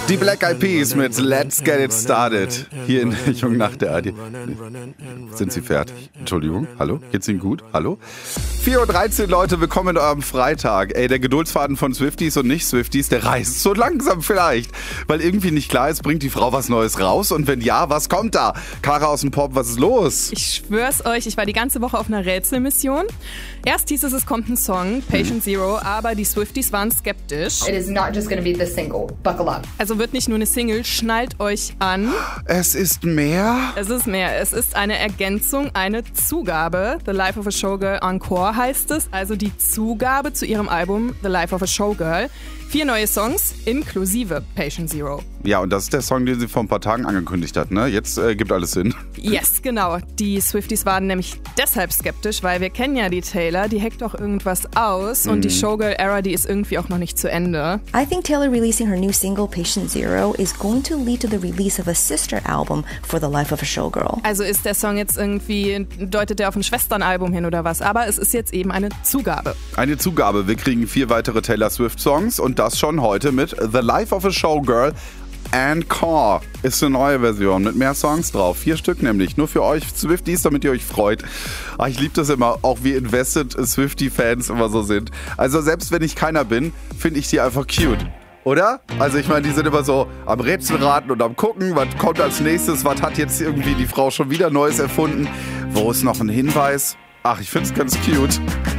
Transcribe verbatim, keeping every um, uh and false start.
Die Black Eyed Peas mit Let's Get It Started. Hier in Jung nach der A D. Sind Sie fertig? Entschuldigung, hallo? Geht's Ihnen gut? Hallo? vier Uhr dreizehn, Leute, willkommen in eurem Freitag. Ey, der Geduldsfaden von Swifties und Nicht-Swifties, der reißt so langsam vielleicht. Weil irgendwie nicht klar ist, bringt die Frau was Neues raus? Und wenn ja, was kommt da? Kara aus dem Pop, was ist los? Ich schwör's euch, ich war die ganze Woche auf einer Rätselmission. Erst hieß es, es kommt ein Song, Patient Zero, aber die Swifties waren skeptisch. It is not just gonna be the single. Buckle up. Also wird nicht nur eine Single, schnallt euch an. Es ist mehr? Es ist mehr. Es ist eine Ergänzung, eine Zugabe. The Life of a Showgirl Encore heißt es. Also die Zugabe zu ihrem Album The Life of a Showgirl. Vier neue Songs, inklusive Patient Zero. Ja, und das ist der Song, den sie vor ein paar Tagen angekündigt hat, ne? Jetzt äh, gibt alles Sinn. Yes, genau. Die Swifties waren nämlich deshalb skeptisch, weil wir kennen ja die Taylor, die hackt doch irgendwas aus und mhm. die Showgirl-Era, die ist irgendwie auch noch nicht zu Ende. I think Taylor releasing her new single Patient Zero is going to lead to the release of a sister album for The Life of a Showgirl. Also ist der Song jetzt irgendwie, deutet der auf ein Schwesternalbum hin oder was, aber es ist jetzt eben eine Zugabe. Eine Zugabe. Wir kriegen vier weitere Taylor Swift-Songs und das schon heute mit The Life of a Showgirl Encore. Ist eine neue Version mit mehr Songs drauf. Vier Stück nämlich. Nur für euch Swifties, damit ihr euch freut. Ach, ich liebe das immer, auch wie invested Swiftie-Fans immer so sind. Also selbst wenn ich keiner bin, finde ich die einfach cute. Oder? Also ich meine, die sind immer so am Rätselraten und am Gucken, was kommt als nächstes, was hat jetzt irgendwie die Frau schon wieder Neues erfunden. Wo ist noch ein Hinweis? Ach, ich finde es ganz cute.